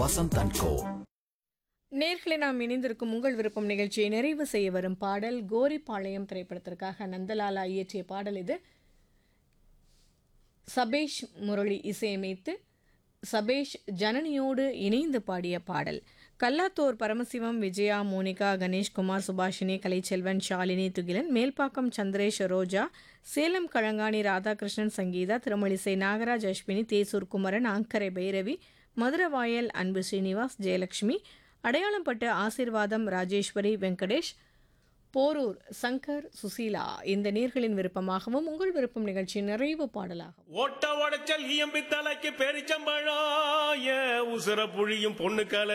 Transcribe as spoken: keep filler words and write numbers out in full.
Vasanth and கோ. நேர்களை நாம் இணைந்திருக்கும் உங்கள் விருப்பம் நிகழ்ச்சியை நிறைவு செய்ய வரும் பாடல் கோரிப்பாளையம் திரைப்படத்திற்காக நந்தலாலா இயற்றிய பாடல் இது. சபேஷ் முரளி இசையமைத்து சபேஷ் ஜனனியோடு இணைந்து பாடிய பாடல். கல்லாத்தூர் பரமசிவம், விஜயா, மோனிகா, கணேஷ்குமார், சுபாஷினி, கலைச்செல்வன், ஷாலினி, துகிலன், மேல்பாக்கம் சந்திரேஷ், ரோஜா, சேலம் களங்காணி ராதாகிருஷ்ணன், சங்கீதா, திருமலிசை நாகராஜ், அஸ்வினி, தேசூர் குமரன், ஆங்கரை பைரவி, மதுரவாயல் அன்பு ஸ்ரீனிவாஸ், ஜெயலட்சுமி, அடையாளம்பட்டு ஆசீர்வாதம், ராஜேஸ்வரி, வெங்கடேஷ், போரூர் சங்கர், சுசீலா இந்த நேர்களின் விருப்பமாகவும் உங்கள் விருப்பம் நிகழ்ச்சி நிறைவு பாடலாகும். ஓட்ட உடைச்சல் ஈயம்பி தலைக்கு பேரிச்சம்பழம் உசுர புழியும் பொண்ணு